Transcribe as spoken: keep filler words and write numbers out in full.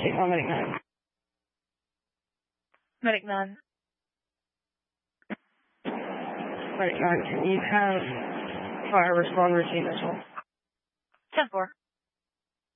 Take on Medic nine. Medic nine. Medic nine, can you have fire respond routine as well? ten four.